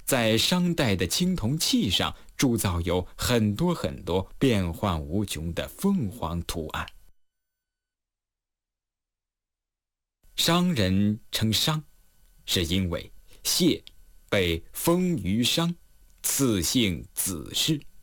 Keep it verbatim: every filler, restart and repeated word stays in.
在商代的青铜器上铸造有很多很多变幻无穷的凤凰图案。商人称商，是因为谢被封于商，赐姓子氏。